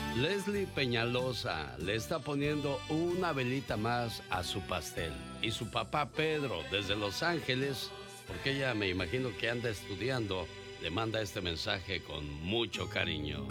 Leslie Peñalosa le está poniendo una velita más a su pastel. Y su papá Pedro, desde Los Ángeles, porque ella me imagino que anda estudiando, le manda este mensaje con mucho cariño.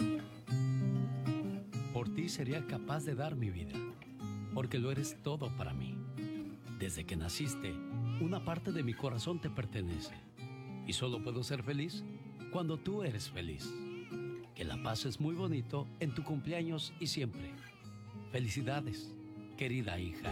Por ti sería capaz de dar mi vida, porque lo eres todo para mí. Desde que naciste, una parte de mi corazón te pertenece. Y solo puedo ser feliz cuando tú eres feliz. Que la pases muy bonito en tu cumpleaños y siempre. Felicidades, querida hija.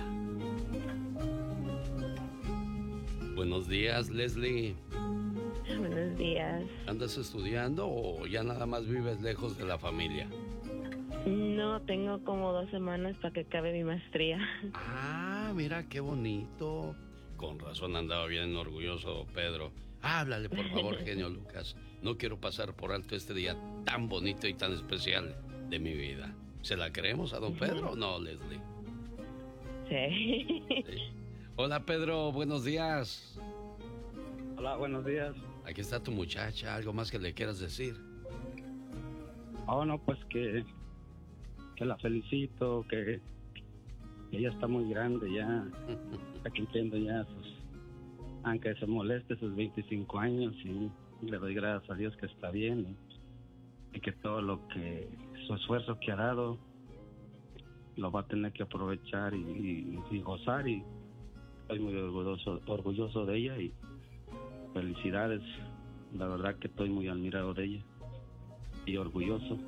Buenos días, Leslie. Buenos días. ¿Andas estudiando o ya nada más vives lejos de la familia? No, tengo como 2 semanas para que acabe mi maestría. Ah, mira qué bonito. Con razón andaba bien orgulloso Pedro. Háblale, por favor, genio Lucas. No quiero pasar por alto este día tan bonito y tan especial de mi vida. ¿Se la creemos a don Pedro o no, Leslie? Sí. Sí. Hola, Pedro, buenos días. Hola, buenos días. Aquí está tu muchacha, ¿algo más que le quieras decir? Oh, no, pues que la felicito, que ella está muy grande ya, está cumpliendo ya aunque se moleste, sus 25 años, y le doy gracias a Dios que está bien y que todo su esfuerzo que ha dado lo va a tener que aprovechar y gozar, y estoy muy orgulloso de ella y felicidades. La verdad que estoy muy admirado de ella y orgulloso.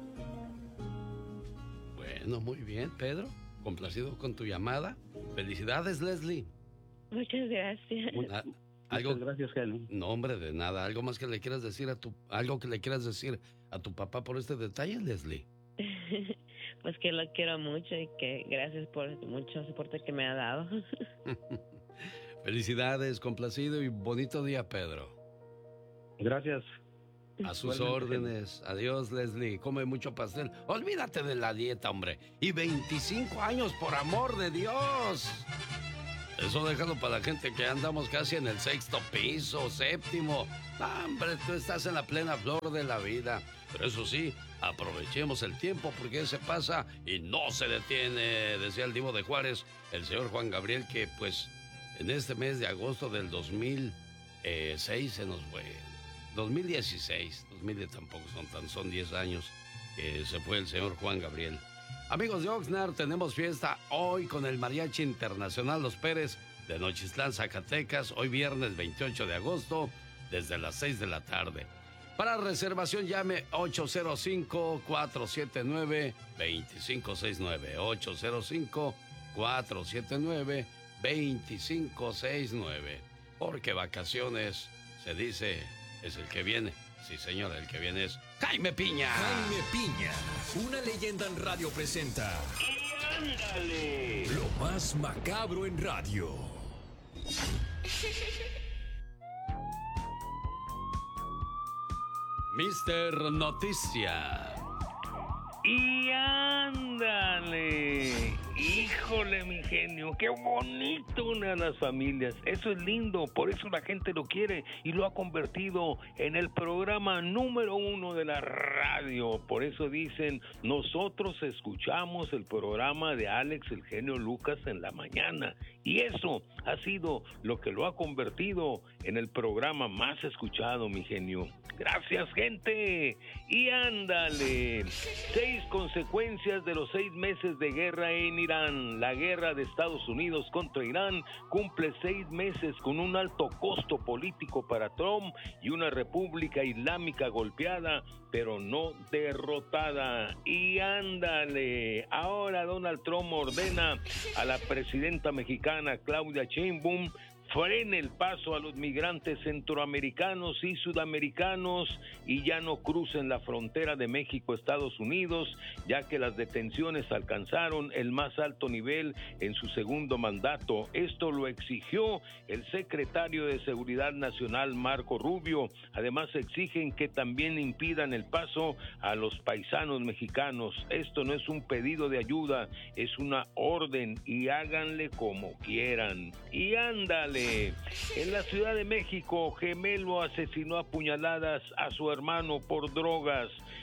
Bueno, muy bien, Pedro. Complacido con tu llamada. Felicidades, Leslie. Muchas gracias. Muchas gracias, Jenny. No, hombre, de nada. ¿Algo más que le quieras decir algo que le quieras decir a tu papá por este detalle, Leslie? Pues que lo quiero mucho y que gracias por mucho soporte que me ha dado. Felicidades, complacido y bonito día, Pedro. Gracias. A sus órdenes. Adiós, Leslie. Come mucho pastel. Olvídate de la dieta, hombre. Y 25 años, por amor de Dios. Eso déjalo para la gente que andamos casi en el 6º piso, 7º. Hombre, tú estás en la plena flor de la vida. Pero eso sí, aprovechemos el tiempo porque se pasa y no se detiene. Decía el Divo de Juárez, el señor Juan Gabriel, que pues en este mes de agosto del 2006 se nos fue. 2016, tampoco son 10 años que se fue el señor Juan Gabriel. Amigos de Oxnard, tenemos fiesta hoy con el Mariachi Internacional Los Pérez de Nochistlán, Zacatecas, hoy viernes 28 de agosto, desde las 6 de la tarde. Para reservación llame 805-479-2569, 805-479-2569, porque vacaciones, se dice, es el que viene. Sí, señora, el que viene es Jaime Piña. Jaime Piña, una leyenda en radio presenta. ¡Y ándale! Lo más macabro en radio. Mister Noticia. ¡Y ándale! Híjole, mi genio, qué bonito una de las familias. Eso es lindo, por eso la gente lo quiere y lo ha convertido en el programa número 1 de la radio. Por eso dicen, nosotros escuchamos el programa de Alex, el genio Lucas en la mañana. Y eso ha sido lo que lo ha convertido en el programa más escuchado, mi genio. Gracias, gente. Y ándale. 6 consecuencias de los 6 meses de guerra en Irán. La guerra de Estados Unidos contra Irán cumple 6 meses con un alto costo político para Trump y una república islámica golpeada, pero no derrotada. Y ándale, ahora Donald Trump ordena a la presidenta mexicana Claudia Sheinbaum frene el paso a los migrantes centroamericanos y sudamericanos y ya no crucen la frontera de México a Estados Unidos, ya que las detenciones alcanzaron el más alto nivel en su segundo mandato. Esto lo exigió el secretario de Seguridad Nacional, Marco Rubio. Además, exigen que también impidan el paso a los paisanos mexicanos. Esto no es un pedido de ayuda, es una orden y háganle como quieran. Y ándale. En la Ciudad de México, gemelo asesinó a puñaladas a su hermano por drogas.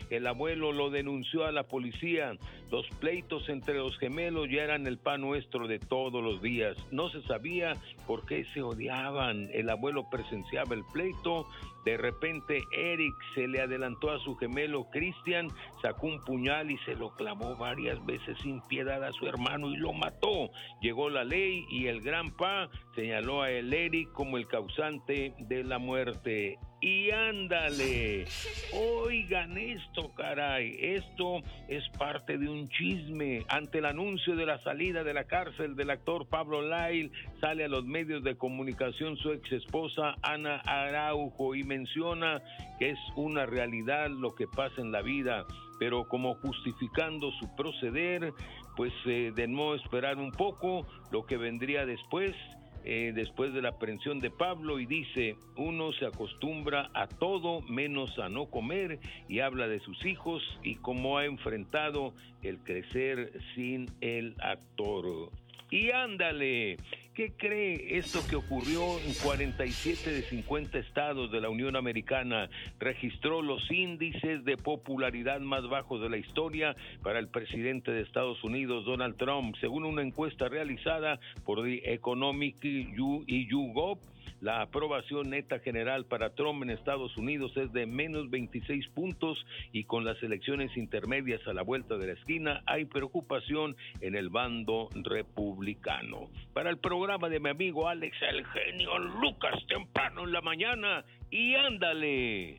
el abuelo lo denunció a la policía. Los pleitos entre los gemelos ya eran el pan nuestro de todos los días. No se sabía por qué se odiaban. El abuelo presenciaba el pleito. De repente Eric se le adelantó a su gemelo Christian, sacó un puñal y se lo clavó varias veces sin piedad a su hermano y lo mató. Llegó la ley y el Granpa señaló a el Eric como el causante de la muerte. Y ándale, oigan esto, caray, esto es parte de un chisme. Ante el anuncio de la salida de la cárcel del actor Pablo Lyle, sale a los medios de comunicación su ex esposa Ana Araujo y menciona que es una realidad lo que pasa en la vida, pero como justificando su proceder, pues de no esperar un poco lo que vendría después de la aprehensión de Pablo, y dice: uno se acostumbra a todo menos a no comer, y habla de sus hijos y cómo ha enfrentado el crecer sin el actor. Y ándale, ¿qué cree? Esto que ocurrió en 47 de 50 estados de la Unión Americana registró los índices de popularidad más bajos de la historia para el presidente de Estados Unidos, Donald Trump. Según una encuesta realizada por The Economic y YouGov, la aprobación neta general para Trump en Estados Unidos es de menos 26 puntos, y con las elecciones intermedias a la vuelta de la esquina hay preocupación en el bando republicano. Para el programa de mi amigo Alex, el genio Lucas, temprano en la mañana, y ándale.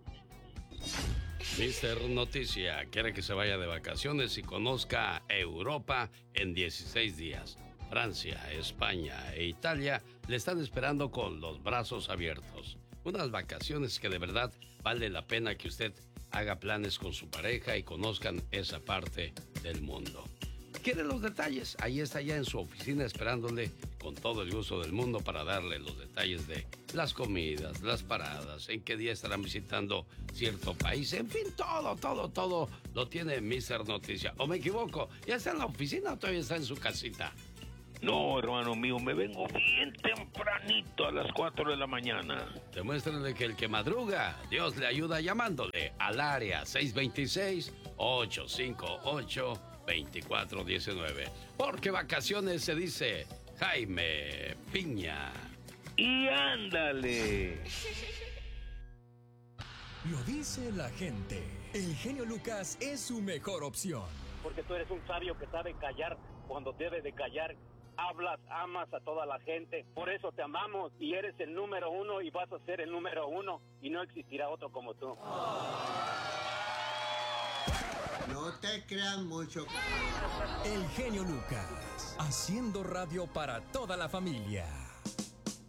Mister Noticia quiere que se vaya de vacaciones y conozca Europa en 16 días. Francia, España e Italia le están esperando con los brazos abiertos. Unas vacaciones que de verdad vale la pena que usted haga planes con su pareja y conozcan esa parte del mundo. ¿Quiere los detalles? Ahí está ya en su oficina esperándole con todo el gusto del mundo para darle los detalles de las comidas, las paradas, en qué día estarán visitando cierto país. En fin, todo lo tiene Mister Noticia. ¿O me equivoco? ¿Ya está en la oficina o todavía está en su casita? No, hermano mío, me vengo bien tempranito a las 4 de la mañana. Demuéstrenle que el que madruga, Dios le ayuda llamándole al área 626-858-2419. Porque vacaciones se dice Jaime Piña. Y ándale. Lo dice la gente. El genio Lucas es su mejor opción. Porque tú eres un sabio que sabe callar cuando debe de callar. Hablas, amas a toda la gente, por eso te amamos y eres el número uno y vas a ser el número uno y no existirá otro como tú. No te creas mucho. El genio Lucas, haciendo radio para toda la familia.